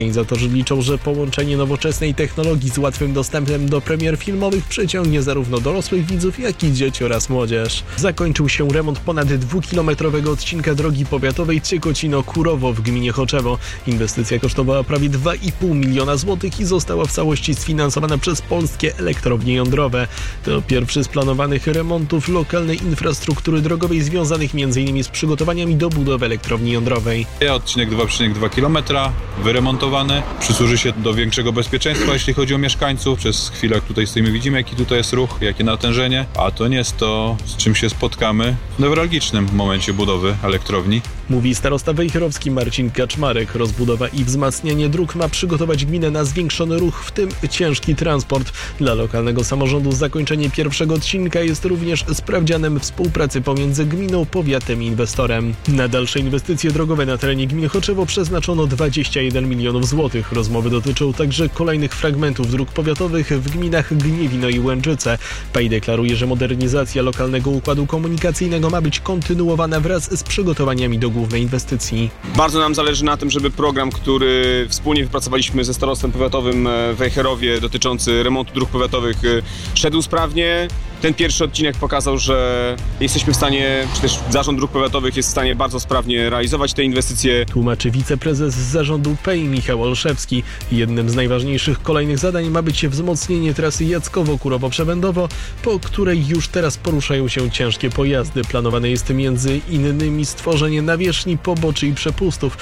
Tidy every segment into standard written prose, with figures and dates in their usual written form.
Organizatorzy liczą, że połączenie nowoczesnej technologii z łatwym dostępem do premier filmowych przyciągnie zarówno dorosłych widzów, jak i dzieci oraz młodzież. Zakończył się remont ponad 2-kilometrowego odcinka drogi powiatowej Ciekocino-Kurowo w gminie Choczewo. Inwestycja kosztowała prawie 2,5 miliona złotych i została w całości sfinansowana przez Polskie Elektrownie Jądrowe. To pierwszy z planowanych remontów lokalnej infrastruktury drogowej związanych m.in. z przygotowaniami do budowy elektrowni jądrowej. Odcinek 2,2 km wyremontowany. Przysłuży się do większego bezpieczeństwa, jeśli chodzi o mieszkańców. Przez chwilę, jak tutaj stoimy, widzimy, jaki tutaj jest ruch, jakie natężenie, a to nie jest to, z czym się spotkamy w newralgicznym momencie budowy elektrowni. Mówi starosta wejherowski Marcin Kaczmarek. Rozbudowa i wzmacnianie dróg ma przygotować gminę na zwiększony ruch, w tym ciężki transport. Dla lokalnego samorządu zakończenie pierwszego odcinka jest również sprawdzianem współpracy pomiędzy gminą, powiatem i inwestorem. Na dalsze inwestycje drogowe na terenie gminy Choczewo przeznaczono 21 milionów złotych. Rozmowy dotyczą także kolejnych fragmentów dróg powiatowych w gminach Gniewino i Łęczyce. PAI deklaruje, że modernizacja lokalnego układu komunikacyjnego ma być kontynuowana wraz z przygotowaniami do głównej inwestycji. Bardzo nam zależy na tym, żeby program, który wspólnie wypracowaliśmy ze starostwem powiatowym w Wejherowie dotyczący remontu dróg powiatowych, szedł sprawnie. Ten pierwszy odcinek pokazał, że jesteśmy w stanie, czy też Zarząd Dróg Powiatowych jest w stanie bardzo sprawnie realizować te inwestycje. Tłumaczy wiceprezes zarządu PAI Michał Olszewski. Jednym z najważniejszych kolejnych zadań ma być wzmocnienie trasy Jackowo-Kurowo-Przebędowo, po której już teraz poruszają się ciężkie pojazdy. Planowane jest między innymi stworzenie nawierzchni, poboczy i przepustów.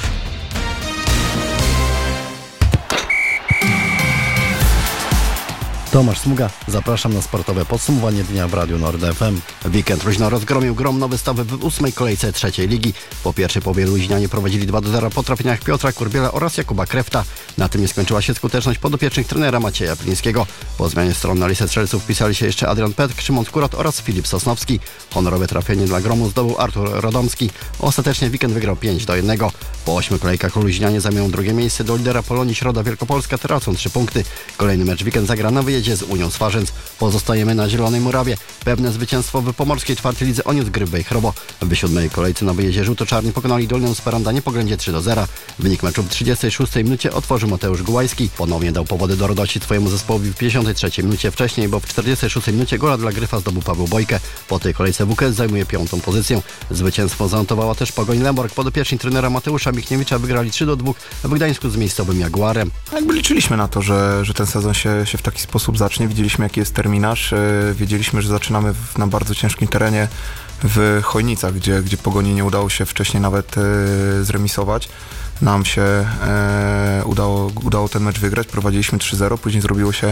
Tomasz Smuga, zapraszam na sportowe podsumowanie dnia w Radiu Nord FM. Weekend luźno rozgromił grom nowy stawy w 8. kolejce trzeciej ligi. Po pierwszej połowie luźnianie prowadzili 2-0 po trafieniach Piotra Kurbiela oraz Jakuba Krefta. Na tym nie skończyła się skuteczność podopiecznych trenera Macieja Plińskiego. Po zmianie stron na listę strzelców wpisali się jeszcze Adrian Petk, Szymon Kurat oraz Filip Sosnowski. Honorowe trafienie dla gromu zdobył Artur Rodomski. Ostatecznie weekend wygrał 5-1. Po 8 kolejkach luźnianie zajmują drugie miejsce, do lidera Polonii Środa Wielkopolska tracą 3 punkty. Kolejny mecz weekend zagra na wyjeździe z Unią Swarzędz. Pozostajemy na Zielonej Murawie. Pewne zwycięstwo w pomorskiej czwartej lidze odniósł Gryf Wejherowo. W 7. kolejce na wyjeździe żółto-czarni pokonali Dolnią Speranda Niepogrędzie 3-0. Wynik meczu w 36 minucie otworzył Mateusz Gułajski. Ponownie dał powody do radości swojemu zespołowi w 53 minucie wcześniej, bo w 46 minucie gola dla Gryfa zdobył Paweł Bojkę. Po tej kolejce WKS zajmuje 5. pozycję. Zwycięstwo zanotowała też Pogoń Lemborg. Podopieczni trenera Mateusza Michniewicza wygrali 3-2 w Gdańsku z miejscowym Jaguarem. Jakby liczyliśmy na to, że ten sezon się w taki sposób zacznie. Widzieliśmy, jaki jest terminarz. Wiedzieliśmy, że zaczynamy na bardzo ciężkim terenie w Chojnicach, gdzie Pogoni nie udało się wcześniej nawet zremisować. Nam się udało ten mecz wygrać. Prowadziliśmy 3-0, później zrobiło się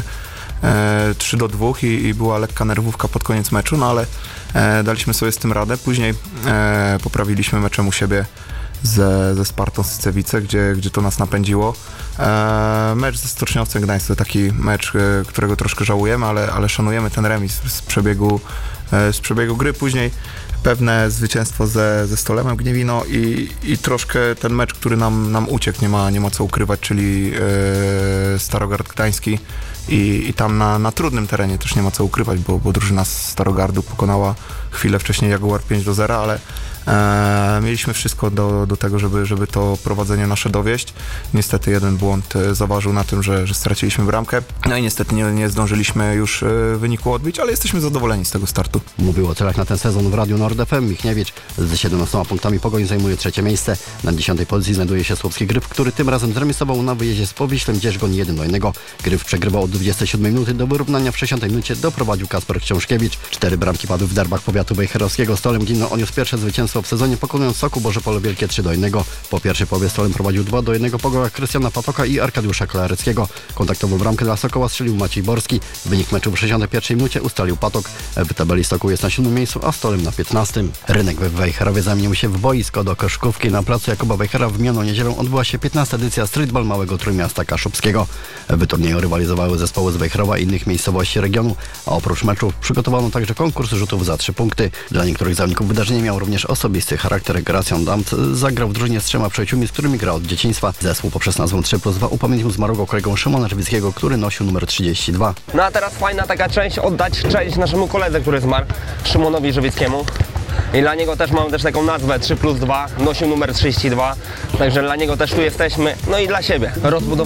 3-2 i była lekka nerwówka pod koniec meczu, no ale daliśmy sobie z tym radę. Później poprawiliśmy meczem u siebie ze Spartą Sycewice, gdzie to nas napędziło. Mecz ze Stoczniowcem Gdańsk to taki mecz, którego troszkę żałujemy, ale szanujemy ten remis z przebiegu gry. Później pewne zwycięstwo ze Stolemem Gniewino i troszkę ten mecz, który nam uciekł, nie ma co ukrywać, czyli Starogard Gdański i tam na trudnym terenie też nie ma co ukrywać, bo drużyna z Starogardu pokonała chwilę wcześniej Jaguar 5-0, ale mieliśmy wszystko do tego, żeby to prowadzenie nasze dowieść. Niestety jeden błąd zaważył na tym, że straciliśmy bramkę. No i niestety nie zdążyliśmy już wyniku odbić, ale jesteśmy zadowoleni z tego startu. Mówił o celach na ten sezon w Radiu Nord FM Michniewicz. Z 17 punktami Pogoń zajmuje 3. miejsce. Na 10. pozycji znajduje się Słowski Gryf, który tym razem zremisował na wyjeździe z Powiślem Dzierżgoń 1-1. Gryf przegrywał od 27 minuty, do wyrównania w 60 minucie doprowadził Kasper Książkiewicz. 4 bramki padły w derbach powiatu wejherowskiego. Stolem Gniewno odniósł pierwsze zwycięstwo w sezonie, pokonując Soku Boże Pole Wielkie 3-1. Po pierwszej połowie Stolem prowadził 2-1 po golach Krystiana Patoka i Arkadiusza Klareckiego. Kontaktową bramkę dla Sokoła strzelił Maciej Borski. Wynik meczu w 61 minucie ustalił Patok. W tabeli Sokół jest na 7. miejscu, a Stolem na 15. Rynek we Wejherowie zamienił się w boisko do koszykówki. Na placu Jakuba Wejhera w minioną niedzielę odbyła się 15. edycja Streetball Małego Trójmiasta Kaszubskiego. W turnieju rywalizowały zespoły z Wejherowa i innych miejscowości regionu, a oprócz meczów przygotowano także konkurs rzutów za 3 punkty. Dla niektórych zawodników wydarzenie miało również osobisty charakter. Gracjan Damt zagrał w drużynie z 3 przyjaciółmi, z którymi grał od dzieciństwa. Zespół poprzez nazwę 3+2 upamiętnił zmarłego kolegą Szymona Żywickiego, który nosił numer 32. No a teraz fajna taka część, oddać cześć naszemu koledze, który zmarł, Szymonowi Żywickiemu. i dla niego też mamy też taką nazwę 3+2, nosił numer 32, także dla niego też tu jesteśmy, no i dla siebie.